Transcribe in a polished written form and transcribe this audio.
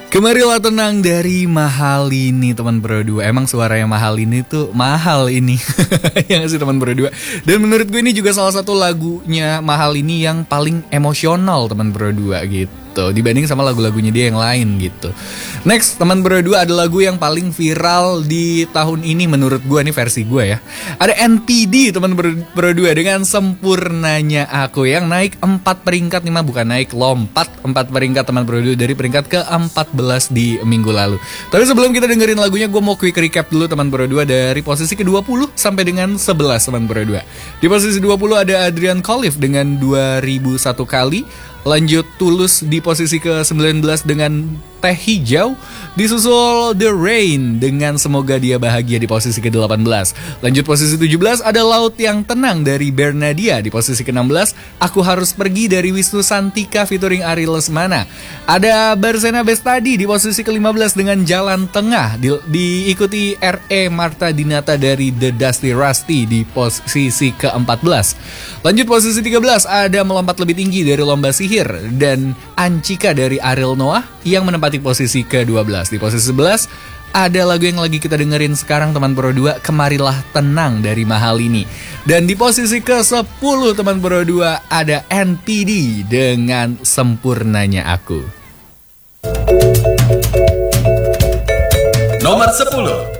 Kemarilah tenang dari Mahalini teman berdua. Emang suaranya Mahalini tuh mahal ini. Yang sih teman berdua. Dan menurut gue ini juga salah satu lagunya Mahalini yang paling emosional teman berdua gitu, dibanding sama lagu-lagunya dia yang lain gitu. Next, teman berdua ada lagu yang paling viral di tahun ini menurut gue, nih versi gue ya. Ada NPD teman berdua dengan Sempurnanya Aku yang naik 4 peringkat, 5 bukan naik, lompat 4 peringkat teman berdua dari peringkat ke-14 di minggu lalu. Tapi sebelum kita dengerin lagunya, gue mau quick recap dulu teman berdua dari posisi ke-20 sampai dengan 11 teman berdua. Di posisi 20 ada Adrian Khalif dengan 2001 kali. Lanjut Tulus di posisi ke-19 dengan Teh Hijau. Disusul The Rain dengan Semoga Dia Bahagia di posisi ke-18. Lanjut posisi 17 ada Laut Yang Tenang dari Bernadia. Di posisi ke-16 Aku Harus Pergi dari Wisnu Santika featuring Ari Lesmana. Ada Barsena Bestadi di posisi ke-15 dengan Jalan Tengah. Diikuti R.E. Marta Dinata dari The Dusty Rusty di posisi ke-14. Lanjut posisi 13 ada Melompat Lebih Tinggi dari Lomba Sihir dan Ancika dari Ariel Noah yang menempati posisi ke-12. Di posisi 11 ada lagu yang lagi kita dengerin sekarang teman berdua, Kemarilah Tenang dari Mahalini. Dan di posisi ke-10 teman berdua ada NPD dengan Sempurnanya Aku. Nomor 10.